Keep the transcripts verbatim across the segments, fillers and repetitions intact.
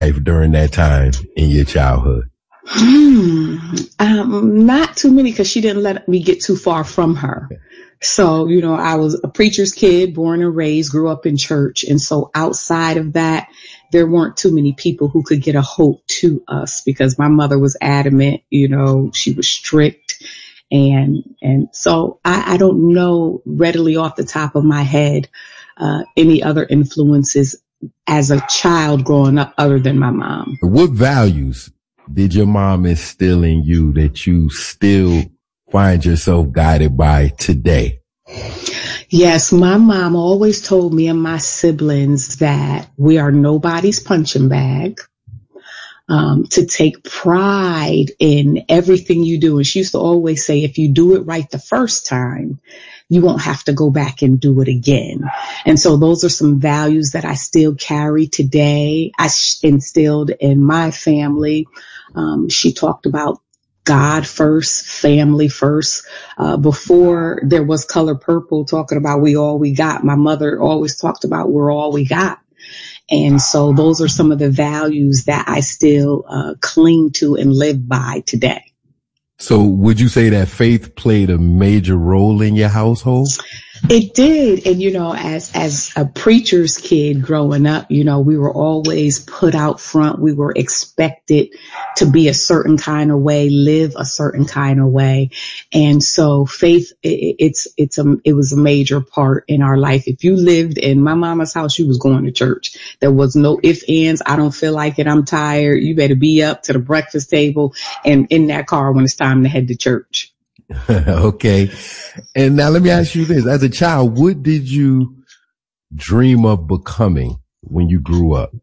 during that time in your childhood? Hmm. Um, not too many, because she didn't let me get too far from her. So, you know, I was a preacher's kid, born and raised, grew up in church. And so outside of that, there weren't too many people who could get a hold to us, because my mother was adamant, you know, she was strict. And, and so I, I don't know readily off the top of my head, uh, any other influences as a child growing up other than my mom. What values did your mom instill in you that you still find yourself guided by today? Yes, my mom always told me and my siblings that we are nobody's punching bag. Um, to take pride in everything you do. And she used to always say, if you do it right the first time, you won't have to go back and do it again. And so those are some values that I still carry today. I instilled in my family. Um, she talked about God first, family first. Uh, before there was Color Purple talking about we all we got, my mother always talked about we're all we got. And so those are some of the values that I still uh, cling to and live by today. So would you say that faith played a major role in your household? It did. And, you know, as, as a preacher's kid growing up, you know, we were always put out front. We were expected to be a certain kind of way, live a certain kind of way. And so faith, it, it's, it's a, it was a major part in our life. If you lived in my mama's house, you was going to church. There was no ifs, ands. I don't feel like it. I'm tired. You better be up to the breakfast table and in that car when it's time to head to church. Okay. And now let me ask you this. As a child, what did you dream of becoming when you grew up?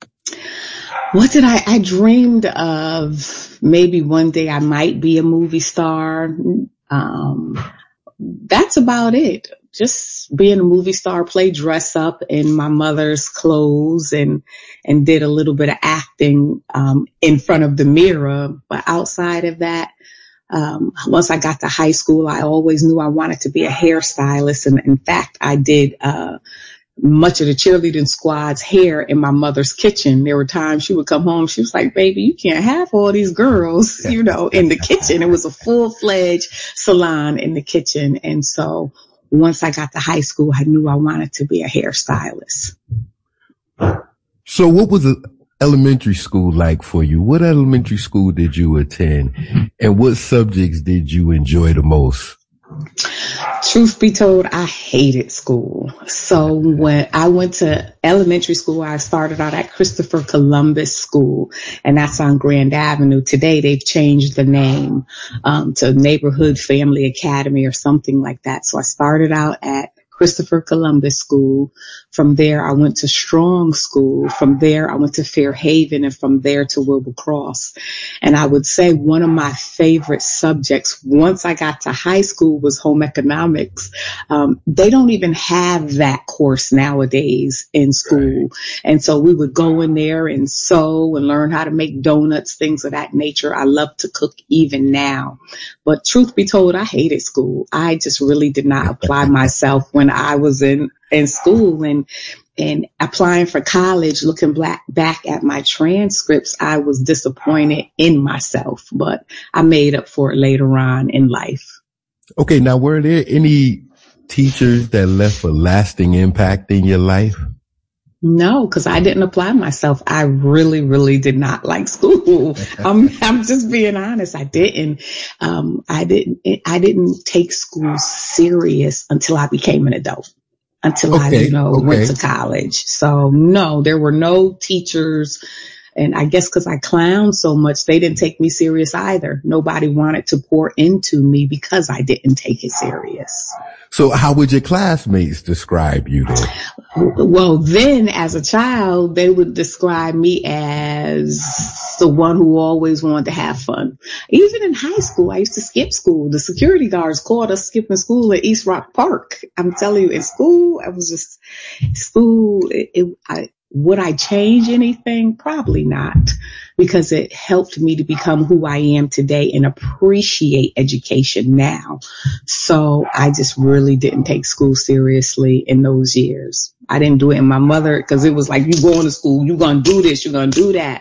What did I, I dreamed of maybe one day I might be a movie star. Um, that's about it. Just being a movie star, play dress up in my mother's clothes and, and did a little bit of acting, um, in front of the mirror. But outside of that, Um, once I got to high school, I always knew I wanted to be a hairstylist. And in fact, I did, uh, much of the cheerleading squad's hair in my mother's kitchen. There were times she would come home. She was like, baby, you can't have all these girls, you know, in the kitchen. It was a full fledged salon in the kitchen. And so once I got to high school, I knew I wanted to be a hairstylist. So what was it? Elementary school like for you? What elementary school did you attend, and what subjects did you enjoy the most? Truth be told, I hated school. So when I went to elementary school, I started out at Christopher Columbus School, and that's on Grand Avenue. Today, they've changed the name um, to Neighborhood Family Academy or something like that. So I started out at Christopher Columbus School. From there, I went to Strong School. From there, I went to Fairhaven, and from there to Wilbur Cross. And I would say one of my favorite subjects once I got to high school was home economics. Um, they don't even have that course nowadays in school. And so we would go in there and sew and learn how to make donuts, things of that nature. I love to cook even now. But truth be told, I hated school. I just really did not apply myself when I was in in school and and applying for college. Looking black, back at my transcripts, I was disappointed in myself, but I made up for it later on in life. Okay, now were there any teachers that left a lasting impact in your life? No, because I didn't apply myself. I really, really did not like school. I'm, I'm just being honest. I didn't. Um, I didn't. I didn't take school serious until I became an adult. Until okay, I, you know, okay. went to college. So no, there were no teachers. And I guess because I clowned so much, they didn't take me serious either. Nobody wanted to pour into me because I didn't take it serious. So how would your classmates describe you then? Well, then as a child, they would describe me as the one who always wanted to have fun. Even in high school, I used to skip school. The security guards called us skipping school at East Rock Park. I'm telling you, in school, I was just school. It, it, I, Would I change anything? Probably not, because it helped me to become who I am today and appreciate education now. So I just really didn't take school seriously in those years. I didn't do it in my mother because it was like, you going to school, you're going to do this, you're going to do that.